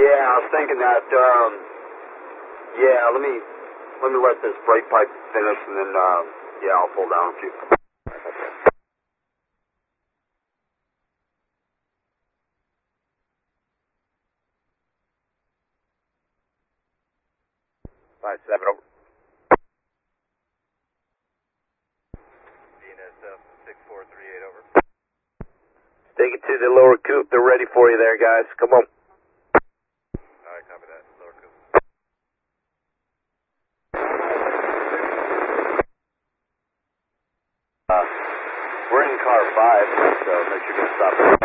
Yeah, I was thinking that, yeah, let me let this brake pipe finish, and then, yeah, I'll pull down a few. 5-7 over. VNS 6438 over. Take it to the lower coupe. They're ready for you there, guys. Come on. Alright, copy that. Lower coupe. We're in car 5, so make sure you stop.